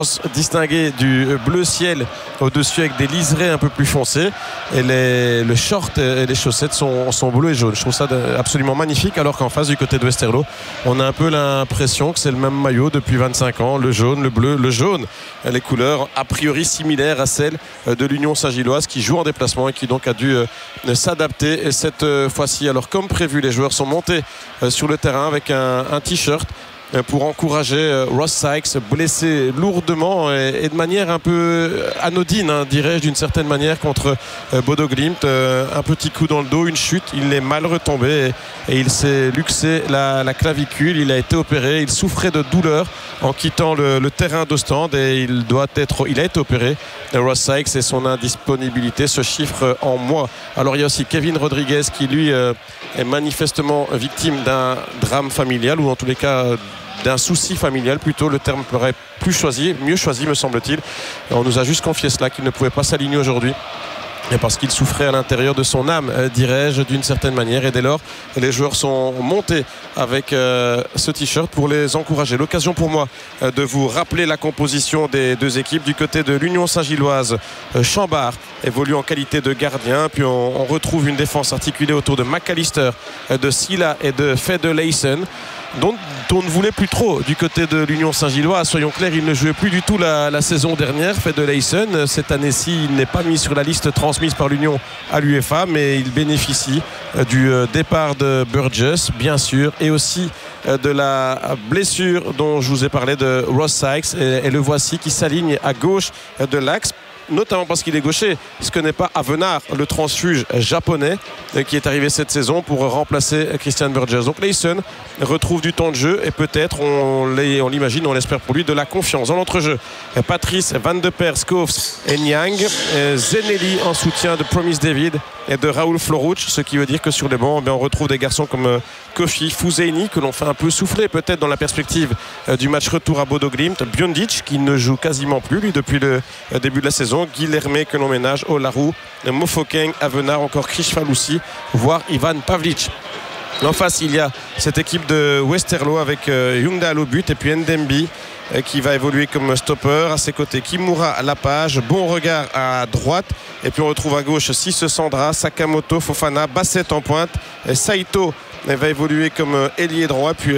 distingué du bleu ciel au-dessus avec des liserés un peu plus foncés, et le short et les chaussettes sont bleus et jaunes. Je trouve ça absolument magnifique, alors qu'en face du côté de Westerlo on a un peu l'impression que c'est le même maillot depuis 25 ans, le jaune, le bleu, le jaune, les couleurs a priori similaires à celles de l'Union Saint-Gilloise qui joue en déplacement et qui donc a dû s'adapter cette fois-ci. Alors comme prévu, les joueurs sont montés sur le terrain avec un t-shirt pour encourager Ross Sykes, blessé lourdement et de manière un peu anodine, dirais-je, d'une certaine manière, contre Bodo Glimt. Un petit coup dans le dos, une chute, il est mal retombé et il s'est luxé la clavicule. Il a été opéré, il souffrait de douleur en quittant le terrain d'Ostende et il a été opéré. Ross Sykes et son indisponibilité se chiffre en mois. Alors il y a aussi Kevin Rodriguez qui lui est manifestement victime d'un drame familial, ou en tous les cas d'un souci familial plutôt, le terme serait mieux choisi me semble-t-il. On nous a juste confié cela, qu'il ne pouvait pas s'aligner aujourd'hui, et parce qu'il souffrait à l'intérieur de son âme, dirais-je, d'une certaine manière, et dès lors les joueurs sont montés avec ce t-shirt pour les encourager. L'occasion pour moi de vous rappeler la composition des deux équipes. Du côté de l'Union Saint-Gilloise, Chambard évolue en qualité de gardien, puis on retrouve une défense articulée autour de McAllister, de Silla et de Fedeleisen, dont on ne voulait plus trop du côté de l'Union Saint-Gilloise. Soyons clairs, il ne jouait plus du tout la saison dernière. Fedeleisen, cette année-ci, il n'est pas mis sur la liste transmise par l'Union à l'UEFA, mais il bénéficie du départ de Burgess, bien sûr, et aussi de la blessure dont je vous ai parlé de Ross Sykes, et le voici qui s'aligne à gauche de l'axe, notamment parce qu'il est gaucher, ce que n'est pas Avenard, le transfuge japonais qui est arrivé cette saison pour remplacer Christian Burgess. Donc Leisen retrouve du temps de jeu et peut-être, on l'imagine, on l'espère pour lui, de la confiance. Dans l'entrejeu, Patrice Van de Per, Schoofs et Nyang, Zenelli en soutien de Promise David et de Raoul Floruch, ce qui veut dire que sur les bancs, on retrouve des garçons comme Kofi Fouzeini, que l'on fait un peu souffler peut-être dans la perspective du match retour à Bodo Glimt, Biondic qui ne joue quasiment plus lui depuis le début de la saison, Guilherme que l'on ménage, Olaru, Mofokeng, Avenard, encore Krishfalusi, voire Ivan Pavlic. En face, il y a cette équipe de Westerlo avec Youngdahl au but, et puis Ndembi qui va évoluer comme stopper. À ses côtés, Kimura à la page, Bon Regard à droite, et puis on retrouve à gauche Cisse Sandra, Sakamoto, Fofana, Bassett en pointe, Saito va évoluer comme ailier droit, puis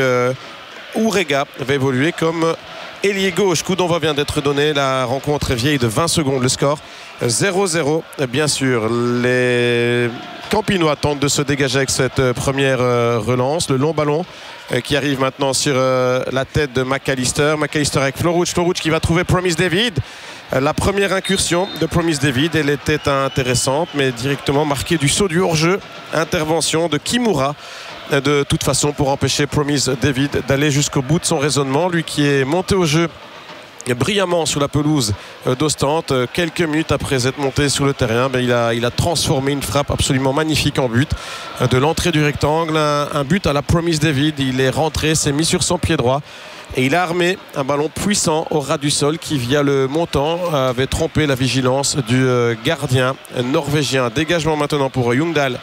Urega va évoluer comme ailier gauche. Coup d'envoi vient d'être donné, la rencontre est vieille de 20 secondes, le score 0-0. Bien sûr, les Campinois tentent de se dégager avec cette première relance, le long ballon qui arrive maintenant sur la tête de McAllister avec Floruch qui va trouver Promise David. La première incursion de Promise David, elle était intéressante, mais directement marquée du saut du hors-jeu. Intervention de Kimura de toute façon pour empêcher Promise David d'aller jusqu'au bout de son raisonnement, lui qui est monté au jeu brillamment sur la pelouse d'Ostende. Quelques minutes après être monté sur le terrain, il a transformé une frappe absolument magnifique en but de l'entrée du rectangle, un but à la Promise David. Il est rentré, s'est mis sur son pied droit et il a armé un ballon puissant au ras du sol qui, via le montant, avait trompé la vigilance du gardien norvégien. Dégagement maintenant pour Youngdahl.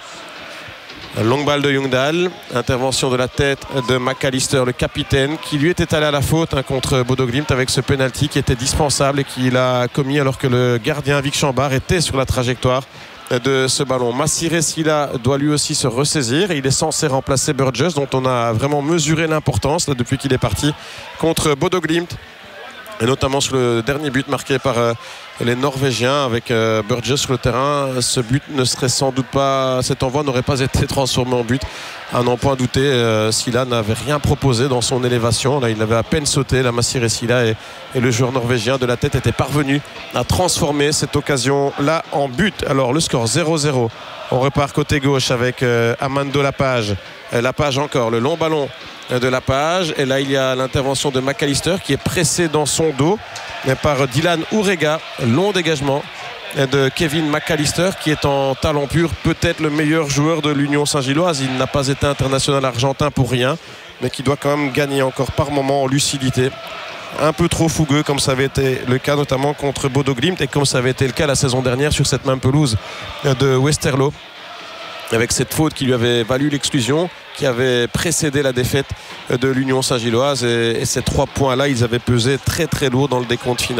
Longue balle de Youngdahl, intervention de la tête de McAllister, le capitaine, qui lui était allé à la faute contre Bodo Glimt avec ce penalty qui était dispensable et qu'il a commis alors que le gardien Vic Chambard était sur la trajectoire de ce ballon. Massiré Silla doit lui aussi se ressaisir et il est censé remplacer Burgess, dont on a vraiment mesuré l'importance depuis qu'il est parti contre Bodo Glimt, et notamment sur le dernier but marqué par les Norvégiens avec Burgess sur le terrain. Ce but ne serait sans doute pas, cet envoi n'aurait pas été transformé en but, à n'en point douter. Silla n'avait rien proposé dans son élévation, là il avait à peine sauté. La Massiré Silla et le joueur norvégien de la tête étaient parvenus à transformer cette occasion là en but. Alors le score 0-0. On repart côté gauche avec Amando Lapage encore, le long ballon de Lapage, et là il y a l'intervention de McAllister qui est pressé dans son dos par Dylan Urega. Long dégagement de Kevin McAllister qui est en talent pur, peut-être le meilleur joueur de l'Union Saint-Gilloise. Il n'a pas été international argentin pour rien, mais qui doit quand même gagner encore par moment en lucidité. Un peu trop fougueux comme ça avait été le cas notamment contre Bodo Glimt et comme ça avait été le cas la saison dernière sur cette même pelouse de Westerlo. avec cette faute qui lui avait valu l'exclusion, qui avait précédé la défaite de l'Union Saint-Gilloise. Et ces 3 points-là, ils avaient pesé très très lourd dans le décompte final.